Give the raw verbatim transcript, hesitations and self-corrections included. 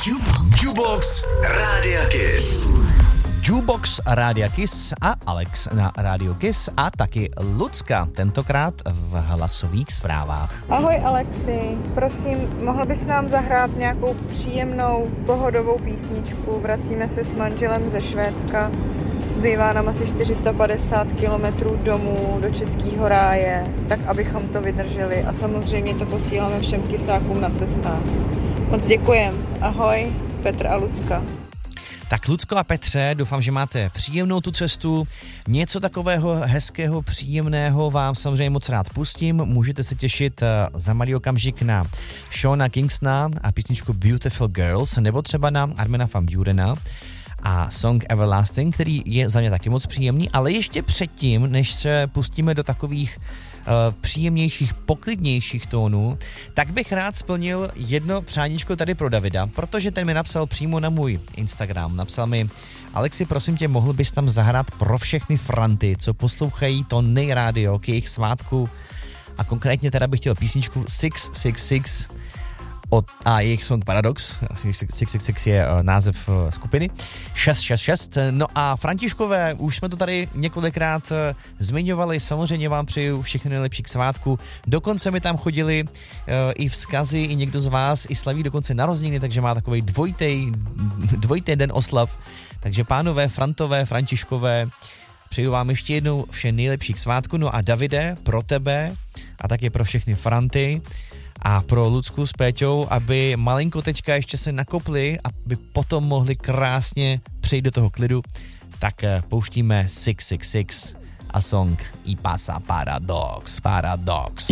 Jukebox Rádia Kiss. Jukebox Rádia Kiss a Alex na Rádio Kiss a taky Lucka, tentokrát v hlasových zprávách. Ahoj Alexi, prosím, mohl bys nám zahrát nějakou příjemnou, pohodovou písničku? Vracíme se s manželem ze Švédska, zbývá nám asi čtyři sta padesát kilometrů domů do Českého ráje, tak abychom to vydrželi a samozřejmě to posíláme všem kysákům na cestách. Moc děkujem, ahoj, Petr a Lucka. Tak Lucko a Petře, doufám, že máte příjemnou tu cestu. Něco takového hezkého, příjemného vám samozřejmě moc rád pustím. Můžete se těšit za malý okamžik na Seana Kingstona a písničku Beautiful Girls, nebo třeba na Armina van Burena a song Everlasting, který je za mě taky moc příjemný, ale ještě předtím, než se pustíme do takových uh, příjemnějších, poklidnějších tónů, tak bych rád splnil jedno přáníčko tady pro Davida, protože ten mi napsal přímo na můj Instagram. Napsal mi: Alexi, prosím tě, mohl bys tam zahrát pro všechny franty, co poslouchají to nejrádio k jejich svátku, a konkrétně teda bych chtěl písničku šest set šedesát šest od, a jejich song Paradox, šest set šedesát šest je uh, název uh, skupiny, šest set šedesát šest. No a Františkové, už jsme to tady několikrát uh, zmiňovali, samozřejmě vám přeju všechny nejlepší k svátku, dokonce mi tam chodili uh, i vzkazy, i někdo z vás i slaví dokonce narozeniny, takže má takovej dvojitej, dvojitý den oslav, takže pánové, Frantové, Františkové, přeju vám ještě jednou vše nejlepší k svátku. No a Davide, pro tebe a taky pro všechny Franty a pro Lucku s Péťou, aby malinko teďka ještě se nakopli, aby potom mohli krásně přejít do toho klidu, tak pouštíme šest set šedesát šest a song I pasa Paradox, Paradox.